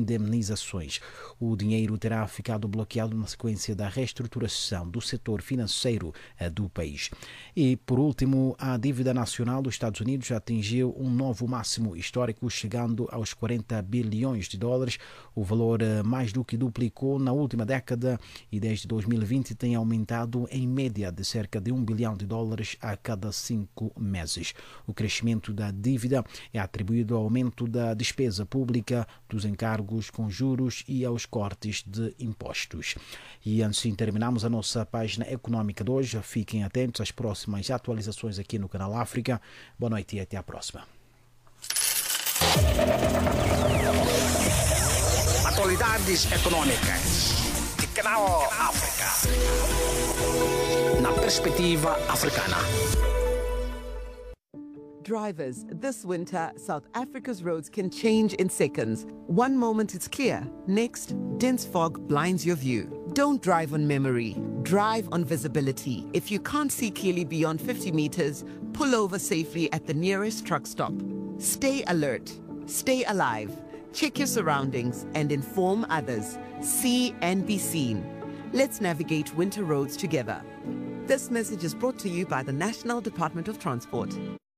indemnizações. O dinheiro terá ficado bloqueado na sequência da reestruturação do setor financeiro do país. E, por último, a dívida nacional dos Estados Unidos atingiu um novo máximo histórico, chegando aos 40 bilhões de dólares. O valor mais do que duplicou na última década e desde 2020 tem aumentado em média de cerca de 1 bilhão de dólares a cada 5 meses. O crescimento da dívida é atribuído ao aumento da despesa pública, dos encargos com juros e aos cortes de impostos. E assim terminamos a nossa página econômica de hoje. Fiquem atentos às próximas atualizações aqui no Canal África. Boa noite e até a próxima. Atualidades econômicas de Canal África. Na perspectiva africana. Drivers, this winter, South Africa's roads can change in seconds. One moment it's clear, next, dense fog blinds your view. Don't drive on memory, drive on visibility. If you can't see clearly beyond 50 meters, pull over safely at the nearest truck stop. Stay alert, stay alive, check your surroundings and inform others. See and be seen. Let's navigate winter roads together. This message is brought to you by the National Department of Transport.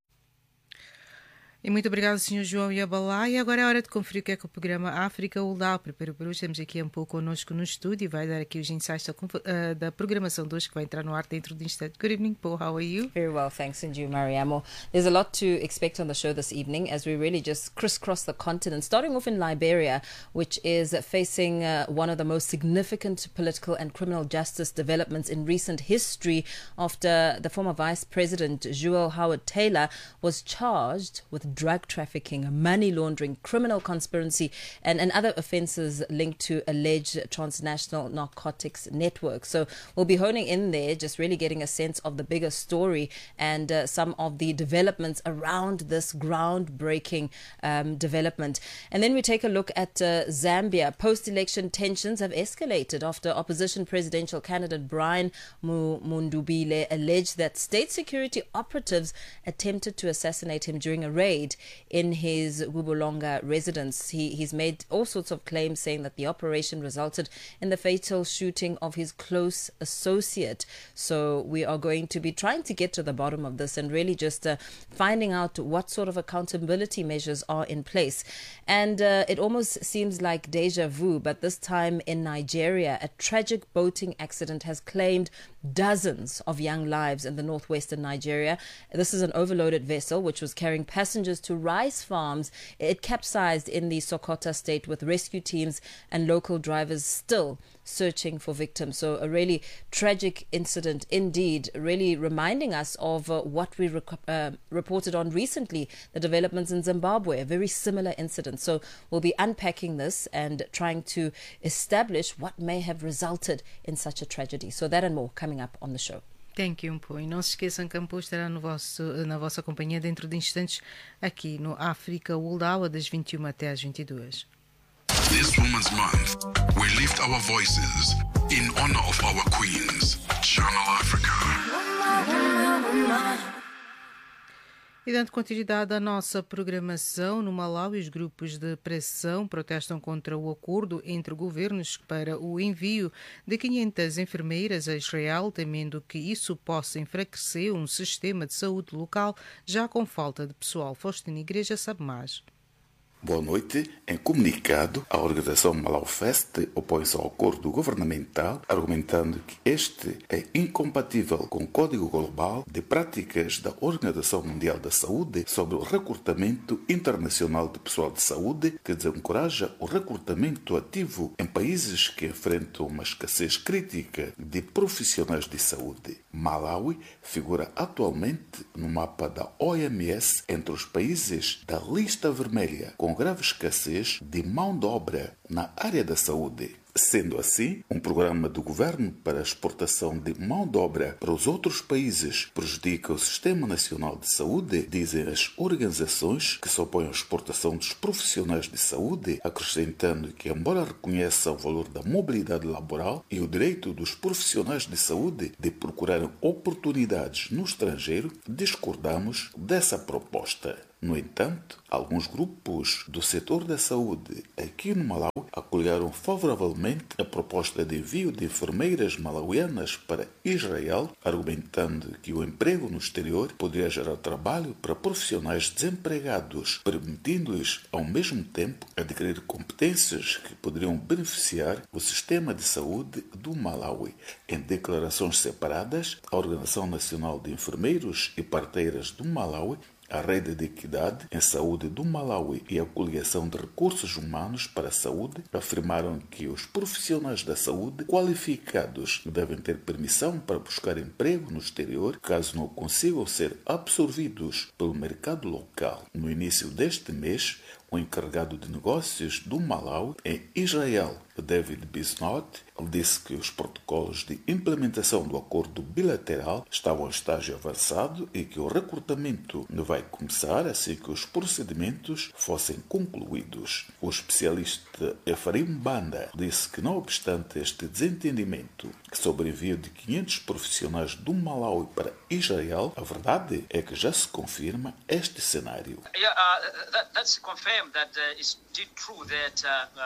E muito obrigado, Sr. João Yabalá. E agora é hora de conferir o que é que o programa África Uldau preparou para hoje. Temos aqui um pouco connosco no estúdio e vai dar aqui os insights da programação de hoje, que vai entrar no ar dentro de instante. Good evening, Paul. How are you? Very well, thanks. And you, Mariamo. There's a lot to expect on the show this evening as we really just crisscross the continent, starting off in Liberia, which is facing one of the most significant political and criminal justice developments in recent history after the former Vice President, Joel Howard Taylor, was charged with drug trafficking, money laundering, criminal conspiracy, and other offences linked to alleged transnational narcotics networks. So we'll be honing in there, just really getting a sense of the bigger story and some of the developments around this groundbreaking development. And then we take a look at Zambia. Post-election tensions have escalated after opposition presidential candidate Brian Mundubile alleged that state security operatives attempted to assassinate him during a raid in his Gubolonga residence. He's made all sorts of claims, saying that the operation resulted in the fatal shooting of his close associate. So we are going to be trying to get to the bottom of this and really just finding out what sort of accountability measures are in place. And it almost seems like deja vu, but this time in Nigeria, a tragic boating accident has claimed dozens of young lives in the northwestern Nigeria. This is an overloaded vessel which was carrying passengers to rice farms. It capsized in the Sokoto state, with rescue teams and local drivers still searching for victims. So a really tragic incident indeed, really reminding us of what we reported on recently, the developments in Zimbabwe, a very similar incident. So we'll be unpacking this and trying to establish what may have resulted in such a tragedy. So that and more coming up on the show. Thank you, Mpo. E não se esqueçam que Mpo estará na vossa companhia dentro de instantes aqui no África Uldau, das 21 até às 22. This Women's Month, we lift our voices in honor of our queens. Channel Africa. E dando continuidade à nossa programação, no Malawi, os grupos de pressão protestam contra o acordo entre governos para o envio de 500 enfermeiras a Israel, temendo que isso possa enfraquecer um sistema de saúde local já com falta de pessoal. Faustino Igreja sabe mais. Boa noite. Em comunicado, a organização Malaufest opõe-se ao acordo governamental, argumentando que este é incompatível com o Código Global de Práticas da Organização Mundial da Saúde sobre o recrutamento internacional de pessoal de saúde, que desencoraja o recrutamento ativo em países que enfrentam uma escassez crítica de profissionais de saúde. Malawi figura atualmente no mapa da OMS entre os países da lista vermelha, com grave escassez de mão de obra na área da saúde. Sendo assim, um programa do governo para a exportação de mão de obra para os outros países prejudica o Sistema Nacional de Saúde, dizem as organizações que se opõem à exportação dos profissionais de saúde, acrescentando que, embora reconheçam o valor da mobilidade laboral e o direito dos profissionais de saúde de procurarem oportunidades no estrangeiro, discordamos dessa proposta. No entanto, alguns grupos do setor da saúde aqui no Malawi acolheram favoravelmente a proposta de envio de enfermeiras malauianas para Israel, argumentando que o emprego no exterior poderia gerar trabalho para profissionais desempregados, permitindo-lhes, ao mesmo tempo, adquirir competências que poderiam beneficiar o sistema de saúde do Malawi. Em declarações separadas, a Organização Nacional de Enfermeiros e Parteiras do Malawi, a Rede de Equidade em Saúde do Malawi e a Coligação de Recursos Humanos para a Saúde afirmaram que os profissionais da saúde qualificados devem ter permissão para buscar emprego no exterior caso não consigam ser absorvidos pelo mercado local. No início deste mês, o encarregado de negócios do Malawi em Israel, David Bisnot, disse que os protocolos de implementação do acordo bilateral estavam em estágio avançado e que o recrutamento vai começar assim que os procedimentos fossem concluídos. O especialista Efraim Banda disse que, não obstante este desentendimento sobre o envio de 500 profissionais do Malawi para Israel, a verdade é que já se confirma este cenário. That's confirmed that it's true that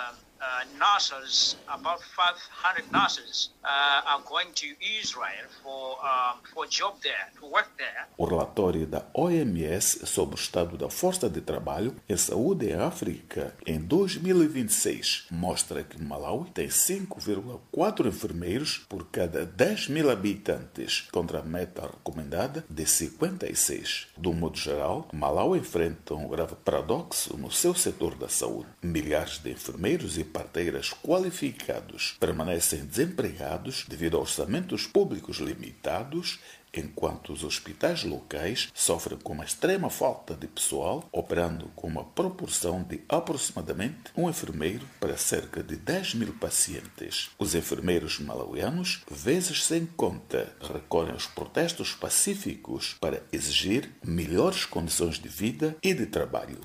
nurses, about 500 nurses, are going to Israel for job there, to work there. O relatório da OMS sobre o estado da força de trabalho em saúde em África em 2026 mostra que Malawi tem 5,4 enfermeiros por cada 10 mil habitantes, contra a meta recomendada de 56. Do modo geral, Malawi enfrenta um grave paradoxo no seu setor da saúde. Milhares de enfermeiros e parteiras qualificados permanecem desempregados devido a orçamentos públicos limitados, enquanto os hospitais locais sofrem com uma extrema falta de pessoal, operando com uma proporção de aproximadamente um enfermeiro para cerca de 10 mil pacientes. Os enfermeiros malauianos, vezes sem conta, recorrem aos protestos pacíficos para exigir melhores condições de vida e de trabalho.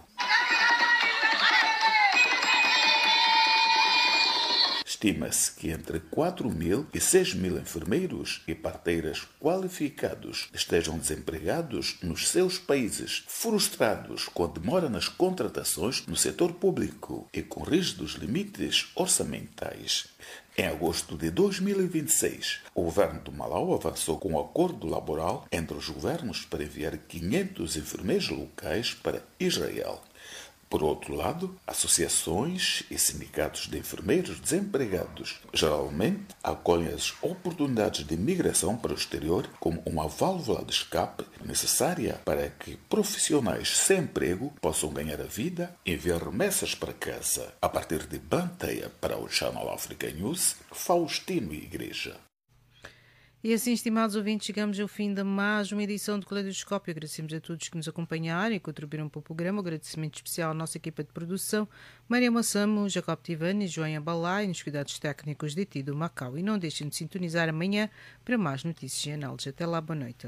Estima-se que entre 4 mil e 6 mil enfermeiros e parteiras qualificados estejam desempregados nos seus países, frustrados com a demora nas contratações no setor público e com rígidos limites orçamentais. Em agosto de 2026, o governo do Malawi avançou com um acordo laboral entre os governos para enviar 500 enfermeiros locais para Israel. Por outro lado, associações e sindicatos de enfermeiros desempregados geralmente acolhem as oportunidades de migração para o exterior como uma válvula de escape necessária para que profissionais sem emprego possam ganhar a vida e enviar remessas para casa. A partir de Blantyre para o Channel Africa News, Faustino Igreja. E assim, estimados ouvintes, chegamos ao fim de mais uma edição do Caleidoscópio. Agradecemos a todos que nos acompanharam e contribuíram para o programa. Um agradecimento especial à nossa equipa de produção, Maria Moçamo, Jacob Tivani, João Balai, nos cuidados técnicos de Tido Macau. E não deixem de sintonizar amanhã para mais notícias e análises. Até lá, boa noite.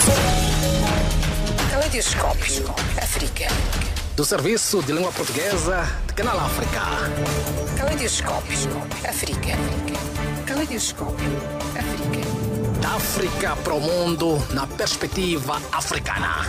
Caleidoscópio África. Do Serviço de Língua Portuguesa de Canal África. Caleidoscópio África. Caleidoscópio África. Da África para o mundo na perspectiva africana.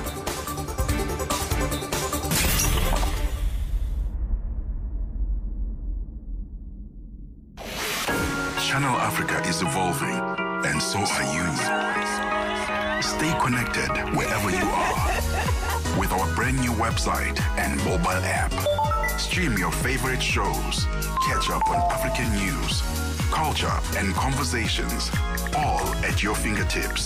Channel Africa is evolving, and so are you. Stay connected wherever you are with our brand new website and mobile app. Stream your favorite shows, catch up on African news, culture, and conversations, all at your fingertips.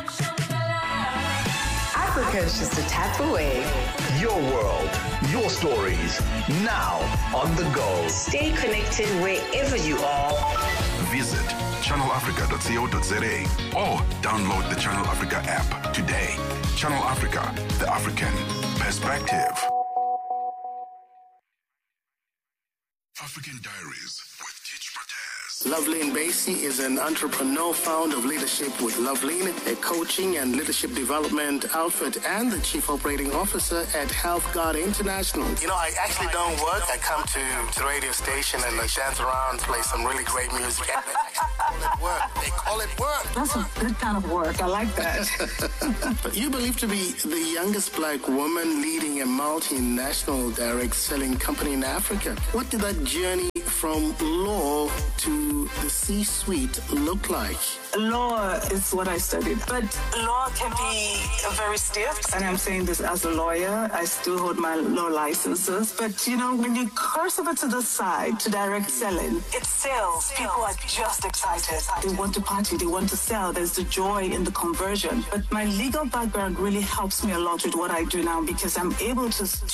Africa is just a tap away. Your world, your stories, now on the go. Stay connected wherever you are. Visit channelafrica.co.za or download the Channel Africa app today. Channel Africa, the African perspective. African Diaries with Teach Mataz. Loveline Basie is an entrepreneur, founder of Leadership with Loveline, a coaching and leadership development outfit, and the Chief Operating Officer at Health Guard International. You know, I actually don't work. I come to the radio station and I dance around, play some really great music. They call it work. That's a good kind of work. I like that. But you believe to be the youngest black woman leading a multinational direct selling company in Africa. What did that journey from law to the C-suite look like? Law is what I studied, but law can be very stiff. And I'm saying this as a lawyer. I still hold my law licenses. But, you know, when you curse over to the side to direct selling, it sells. People are just excited. They want to party. They want to sell. There's the joy in the conversion. But my legal background really helps me a lot with what I do now because I'm able to